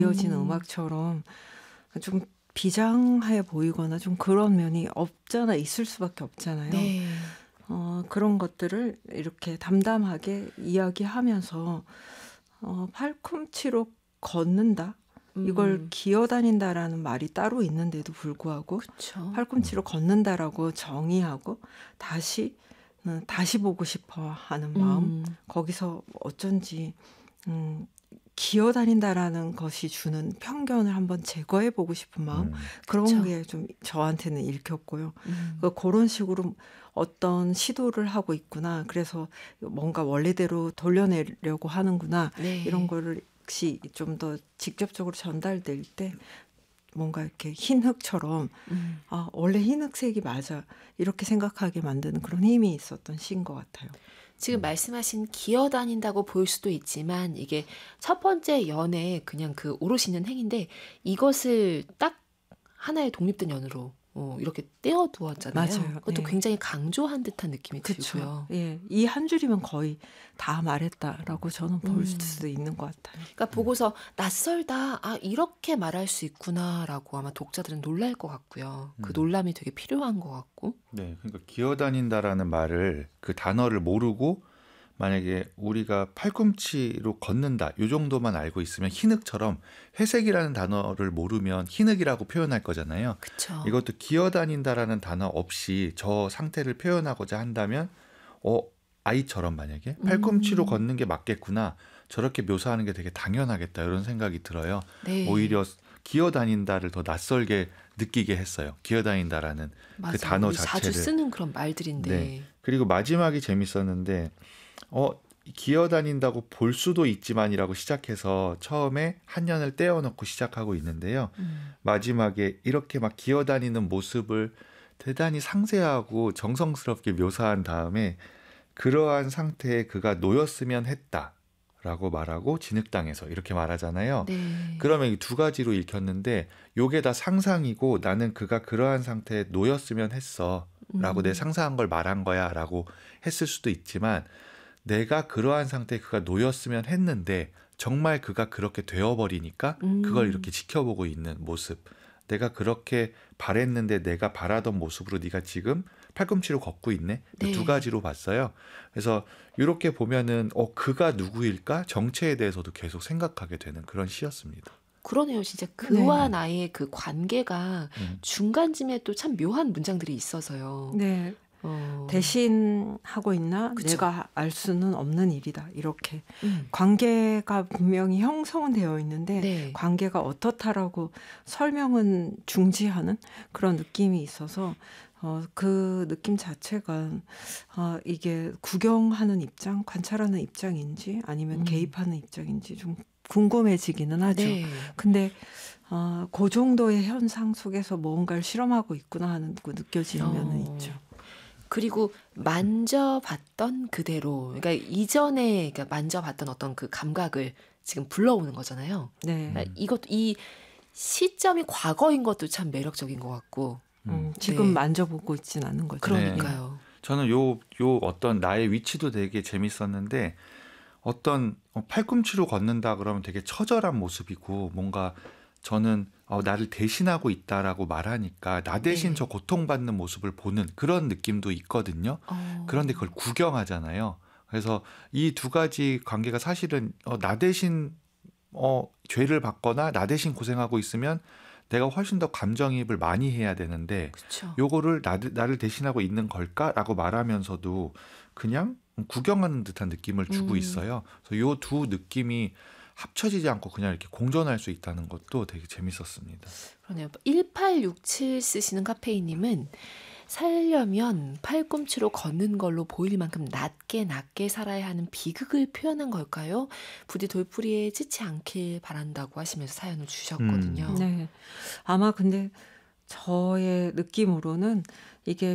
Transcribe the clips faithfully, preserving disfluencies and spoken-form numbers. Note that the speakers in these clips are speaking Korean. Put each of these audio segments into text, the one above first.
이어지는 음. 음악처럼 좀 비장해 보이거나 좀 그런 면이 없잖아 있을 수밖에 없잖아요. 네. 어 그런 것들을 이렇게 담담하게 이야기하면서 어 팔꿈치로 걷는다. 이걸 음. 기어다닌다라는 말이 따로 있는데도 불구하고 그쵸. 팔꿈치로 걷는다라고 정의하고 다시 음 다시 보고 싶어 하는 마음. 음. 거기서 어쩐지 음 기어다닌다라는 것이 주는 편견을 한번 제거해 보고 싶은 마음. 음. 그런 그쵸. 게 좀 저한테는 읽혔고요. 음. 그 고런 식으로 어떤 시도를 하고 있구나. 그래서 뭔가 원래대로 돌려내려고 하는구나. 이런 네. 거를 혹시 좀 더 직접적으로 전달될 때 뭔가 이렇게 흰 흙처럼 음. '아 원래 흰 흑색이 맞아.' 이렇게 생각하게 만드는 그런 힘이 있었던 시인 것 같아요. 지금 말씀하신 기어다닌다고 볼 수도 있지만 이게 첫 번째 연의 그냥 그 오롯이는 행인데 이것을 딱 하나의 독립된 연으로 어 이렇게 떼어 두었잖아요. 맞아요. 그것도 네. 굉장히 강조한 듯한 느낌이 그쵸. 들고요. 예. 이 한 줄이면 거의 다 말했다라고 저는 볼 음. 수도 있는 것 같아요. 그러니까 보고서 '낯설다. 아 이렇게 말할 수 있구나.'라고 아마 독자들은 놀랄 것 같고요. 그 음. 놀람이 되게 필요한 것 같고. 네, 그러니까 기어다닌다라는 말을 그 단어를 모르고 만약에 우리가 팔꿈치로 걷는다 요 정도만 알고 있으면 흰흙처럼 회색이라는 단어를 모르면 흰흙이라고 표현할 거잖아요. 그쵸. 이것도 기어다닌다라는 단어 없이 저 상태를 표현하고자 한다면 어 아이처럼 만약에 팔꿈치로 음. 걷는 게 맞겠구나. 저렇게 묘사하는 게 되게 당연하겠다. 이런 생각이 들어요. 네. 오히려 기어다닌다를 더 낯설게 느끼게 했어요. 기어다닌다라는 맞아요. 그 단어 우리 자주 자체를. 쓰는 그런 말들인데. 네. 그리고 마지막이 재밌었는데 어 기어다닌다고 볼 수도 있지만이라고 시작해서 처음에 한 년을 떼어놓고 시작하고 있는데요. 음. 마지막에 이렇게 막 기어다니는 모습을 대단히 상세하고 정성스럽게 묘사한 다음에 그러한 상태에 그가 놓였으면 했다라고 말하고 진흙당해서 이렇게 말하잖아요. 네. 그러면 이 두 가지로 읽혔는데 요게 다 상상이고 나는 그가 그러한 상태에 놓였으면 했어 라고 내 음. 상상한 걸 말한 거야 라고 했을 수도 있지만 내가 그러한 상태에 그가 놓였으면 했는데 정말 그가 그렇게 되어버리니까 그걸 음. 이렇게 지켜보고 있는 모습. 내가 그렇게 바랬는데 내가 바라던 모습으로 네가 지금 팔꿈치로 걷고 있네. 네. 두 가지로 봤어요. 그래서 이렇게 보면은 어 그가 누구일까? 정체에 대해서도 계속 생각하게 되는 그런 시였습니다. 그러네요. 진짜 그와 네. 나의 그 관계가 음. 중간쯤에 또 참 묘한 문장들이 있어서요. 네. 어. 대신하고 있나? 그쵸. 내가 알 수는 없는 일이다. 이렇게. 음. 관계가 분명히 형성은 되어 있는데 네. 관계가 어떻다라고 설명은 중지하는 그런 느낌이 있어서 어 그 느낌 자체가 아 이게 구경하는 입장, 관찰하는 입장인지 아니면 음. 개입하는 입장인지 좀 궁금해지기는 하죠. 네. 근데 어 고 정도의 현상 속에서 뭔가를 실험하고 있구나 하는 그 느껴지는 면은 어. 있죠. 그리고 만져봤던 그대로 그러니까 이전에 그러니까 만져봤던 어떤 그 감각을 지금 불러오는 거잖아요. 네. 그러니까 이것도 이 시점이 과거인 것도 참 매력적인 것 같고. 음 지금 네. 만져보고 있진 않은 거죠. 그러니까요. 저는 요, 요 어떤 나의 위치도 되게 재밌었는데 어떤 어, 팔꿈치로 걷는다 그러면 되게 처절한 모습이고 뭔가 저는 어, 나를 대신하고 있다라고 말하니까 나 대신 네. 저 고통받는 모습을 보는 그런 느낌도 있거든요. 어. 그런데 그걸 구경하잖아요. 그래서 이 두 가지 관계가 사실은 어, 나 대신 어, 죄를 받거나 나 대신 고생하고 있으면 내가 훨씬 더 감정이입을 많이 해야 되는데 그쵸. 요거를 나, 나를 대신하고 있는 걸까라고 말하면서도 그냥 구경하는 듯한 느낌을 주고 음. 있어요. 그래서 요 두 느낌이 합쳐지지 않고 그냥 이렇게 공존할 수 있다는 것도 되게 재밌었습니다. 그러네요. 일팔육칠 쓰시는 카페이님은 살려면 팔꿈치로 걷는 걸로 보일 만큼 낮게 낮게 살아야 하는 비극을 표현한 걸까요? 부디 돌풀이에 치지 않길 바란다고 하시면서 사연을 주셨거든요. 네. 아마 근데 저의 느낌으로는 이게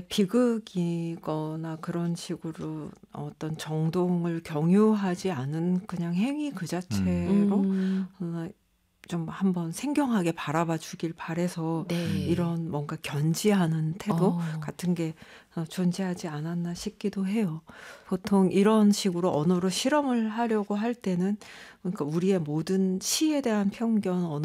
비극이거나 그런 식으로 어떤 정동을 경유하지 않은 그냥 행위 그 자체로 음. 어 좀 한번 생경하게 바라봐 주길 바래서 네. 이런 뭔가 견지하는 태도 어. 같은 게 어, 존재하지 않았나 싶기도 해요. 보통 이런 식으로 언어로 실험을 하려고 할 때는 그러니까 우리의 모든 시에 대한 편견, 언어